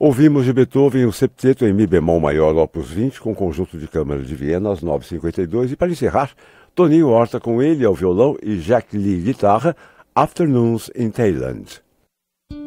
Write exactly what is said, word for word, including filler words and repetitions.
Ouvimos de Beethoven o septeto em Mi bemol maior, opus vinte, com conjunto de câmara de Viena, às nove e cinquenta e dois. E para encerrar, Toninho Horta com ele ao violão e Jack Lee guitarra, Afternoons in Thailand.